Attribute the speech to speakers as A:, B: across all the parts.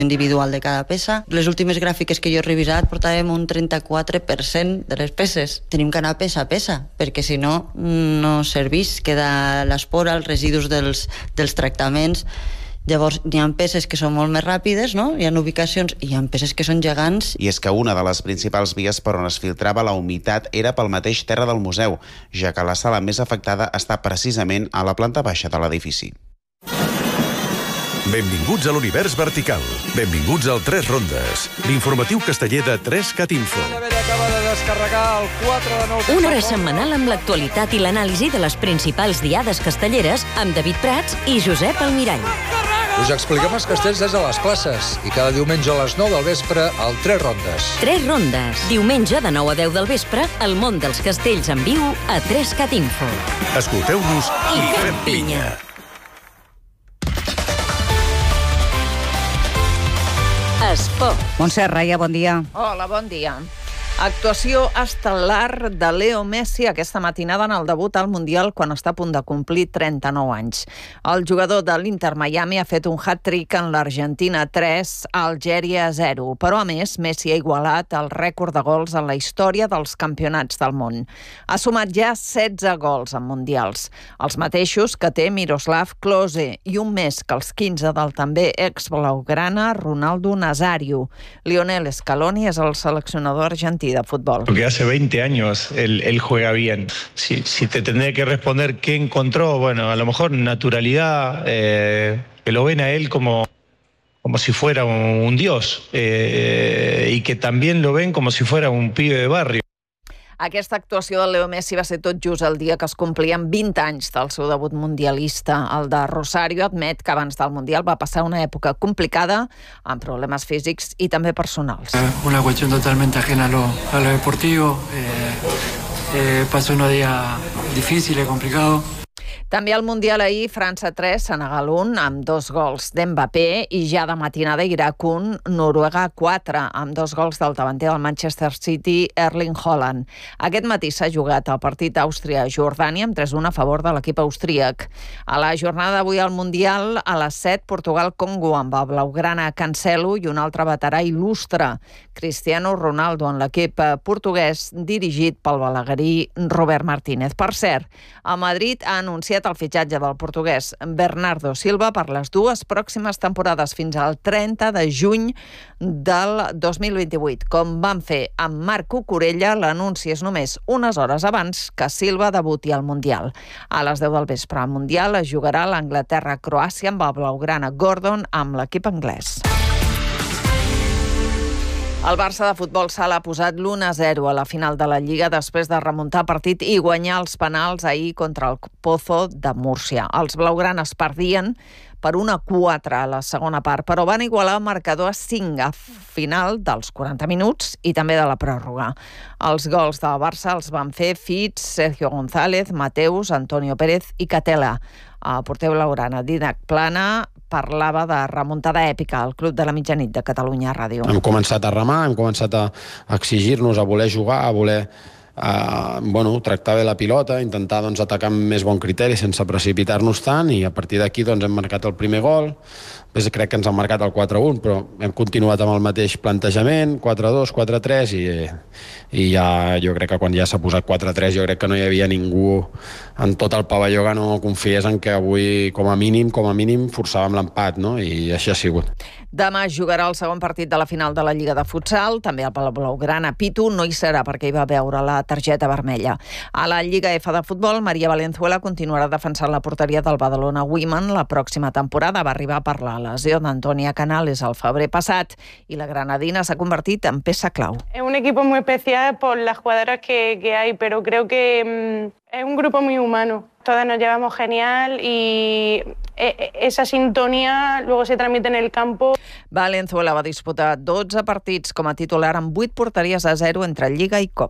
A: individual de cada peça. Les últimes gràfiques que jo he revisat portàvem un 34% de les peces. Tenim que anar peça a peça, perquè si no, no serveix. Queda l'espora, els residus dels tractaments. Llavors, hi ha peces que són molt més ràpides, no? Hi ha ubicacions i hi ha peces que són gegants.
B: I és que una de les principals vies per on es filtrava la humitat era pel mateix terra del museu, ja que la sala més afectada està precisament a la planta baixa de l'edifici.
C: Benvinguts a l'univers vertical. Benvinguts al 3 Rondes, l'informatiu casteller de 3CAT Info.
D: Una hora setmanal amb l'actualitat i l'anàlisi de les principals diades castelleres amb David Prats i Josep Almirall.
E: Us expliquem els castells des de les classes i cada diumenge a les 9 del vespre al 3 Rondes.
D: 3 Rondes. Diumenge de 9 a 10 del vespre, el món dels castells en viu a 3CAT Info.
C: Escolteu-nos i fem pinya.
D: Esport.
F: Montse Raia, bon dia.
G: Hola, bon dia. Actuació estel·lar de Leo Messi aquesta matinada en el debut al Mundial quan està a punt de complir 39 anys. El jugador de l'Inter Miami ha fet un hat-trick en l'Argentina 3, Algèria 0. Però, a més, Messi ha igualat el rècord de gols en la història dels campionats del món. Ha sumat ja 16 gols en mundials, els mateixos que té Miroslav Klose i un més que els 15 del també ex-blaugrana Ronaldo Nazario. Lionel Scaloni és el seleccionador argentí de fútbol.
H: Porque hace 20 años él juega bien. Si te tendré que responder qué encontró, bueno, a lo mejor naturalidad, que lo ven a él como si fuera un dios, y que también lo ven como si fuera un pibe de barrio.
G: Aquesta actuació de Leo Messi va ser tot just el dia que es complien 20 anys del seu debut mundialista. El de Rosario admet que abans del Mundial va passar una època complicada, amb problemes físics i també personals.
I: Una cuestión totalmente ajena a lo deportivo. Pasó unos días difíciles, complicados.
G: També al Mundial ahir, França 3, Senegal 1, amb 2 gols d'Mbappé, i ja de matinada Iraq 1, Noruega 4, amb 2 gols del davanter del Manchester City, Erling Haaland. Aquest matí s'ha jugat el partit Àustria-Jordània amb 3-1 a favor de l'equip austríac. A la jornada d'avui al Mundial, a les 7, Portugal-Congo, amb el blaugrana Cancelo i un altre veterà il·lustre, Cristiano Ronaldo, en l'equip portuguès dirigit pel balaguerí Robert Martínez. Per cert, a Madrid ha anunciat el fitxatge del portuguès Bernardo Silva per les 2 pròximes temporades fins al 30 de juny del 2028. Com van fer amb Marc Cucurella, l'anunci és només unes hores abans que Silva debuti al Mundial. A les 10 del vespre al Mundial es jugarà l'Anglaterra-Croàcia amb el blaugrana Gordon amb l'equip anglès. El Barça de futbol sala ha posat l'1-0 a la final de la Lliga després de remuntar partit i guanyar els penals ahir contra el Pozo de Múrcia. Els blaugranes perdien per 1-4 a la segona part, però van igualar el marcador a 5 a final dels 40 minuts i també de la pròrroga. Els gols del Barça els van fer Fitz, Sergio González, Mateus, Antonio Pérez i Catela. El porter blaugrana Didac Plana parlava de remuntada èpica al Club de la Mitjanit de Catalunya Ràdio.
J: Hem començat a remar, hem començat a exigir-nos, a voler jugar, a voler tractar bé la pilota, intentar atacar amb més bon criteri sense precipitar-nos tant, i a partir d'aquí hem marcat el primer gol. Després crec que ens han marcat el 4-1, però hem continuat amb el mateix plantejament, 4-2, 4-3, i ja jo crec que quan ja s'ha posat 4-3 jo crec que no hi havia ningú en tot el pavelló que no confiés en que avui com a mínim forçàvem l'empat, no? I així ha sigut.
G: Demà jugarà el segon partit de la final de la Lliga de Futsal, també el blaugrana Pitu no hi serà perquè hi va veure la targeta vermella. A la Lliga F de futbol, Maria Valenzuela continuarà defensant la porteria del Badalona Women la pròxima temporada. Va arribar per la lesió d'Antònia Canales el febrer passat i la granadina s'ha convertit en peça clau.
K: Es un equipo muy especial por las jugadoras que hay, pero creo que es un grupo muy humano. Todas nos llevamos genial y esa sintonía luego se transmite en el campo.
G: Valenzuela va disputar 12 partits com a titular amb 8 porteries a 0 entre Lliga i Copa.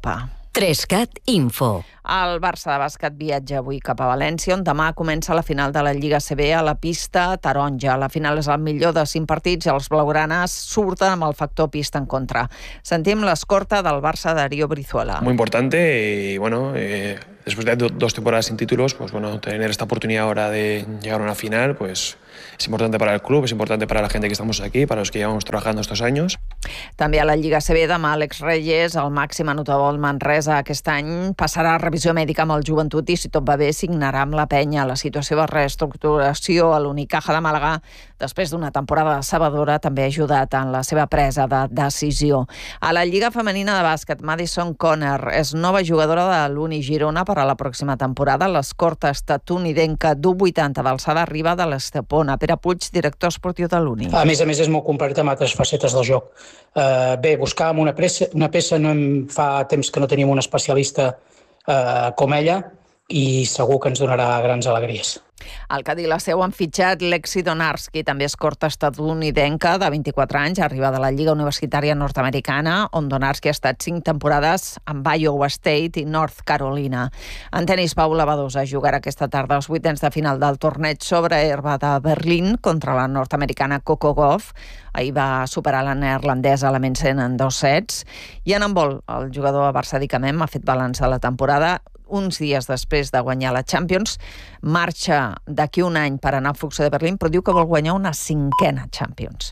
D: 3CAT Info.
G: El Barça de bàsquet viatja avui cap a València, on demà comença la final de la Lliga CB a la pista taronja. La final és el millor de 5 partits i els blaugranes surten amb el factor pista en contra. Sentim l'escorta del Barça Darío Brizuela.
F: Muy importante y bueno, después de 2 temporadas sin títulos, pues bueno, tener esta oportunidad ahora de llegar a una final, pues es importante para el club, es importante para la gente que estamos aquí, para los que llevamos trabajando estos años.
G: També a la Lliga CB demà Àlex Reyes, el màxim anotador del Manresa aquest any, passarà a revisió mèdica amb el Joventut i, si tot va bé, signarà amb la Penya. La situació de reestructuració a l'Unicaja de Màlaga, després d'una temporada decebedora, també ha ajudat en la seva presa de decisió. A la Lliga Femenina de Bàsquet, Madison Conner és nova jugadora de l'Uni Girona per a la pròxima temporada. L'escorta estatunidenca d'1,80 d'alçada arriba de l'Estepona. Pere Puig, director esportiu de l'Uni.
L: A més, és molt completa amb altres facetes del joc. Bé, buscàvem una peça, no em fa temps que no teníem un especialista com ella, i segur que ens donarà grans alegries.
G: Al Cadí la Seu han fitxat Lexi Donarski, també escorta estatunidenca de 24 anys, arriba de la Lliga Universitària Nord-Americana, on Donarski ha estat 5 temporades amb Iowa State i North Carolina. En tenis, Paula Badosa jugarà aquesta tarda als 8ens de final del torneig sobre herba de Berlín contra la nord-americana Coco Gauff. Ahir va superar la neerlandesa Lamensen en 2 sets. I en handbol, el jugador barçadí Camem ha fet balanç de la temporada. Uns dies després de guanyar la Champions, marxa d'aquí un any per anar al Fuxo de Berlín, però diu que vol guanyar una 5a Champions.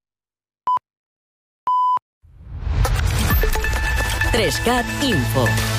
D: 3CAT Info.